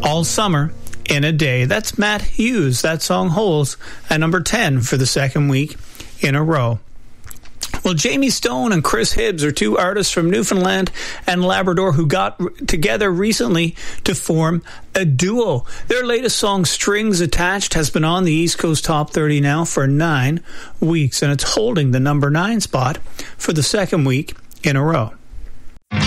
All Summer in a Day. That's Matt Hughes. That song holds at number 10 for the second week in a row. Well, Jamie Stone and Chris Hibbs are two artists from Newfoundland and Labrador who got together recently to form a duo. Their latest song, Strings Attached, has been on the East Coast Top 30 now for 9 weeks, and it's holding the number 9 spot for the second week in a row.